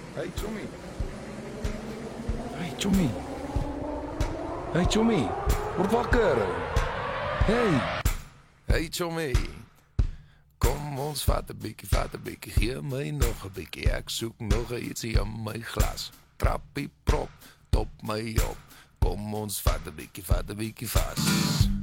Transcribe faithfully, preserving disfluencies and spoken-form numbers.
Hey, Tommy. Hey, Tommy. Hey, Tommy. Word wakker. Hey. Hey Tommy, kom ons vat een bikkie, vat een bikkie, geef my nog een bikkie. Ek soek nog ietsie in my glas. Trappie prop, top my op. Kom ons vat een bikkie, vat een bikkie vast.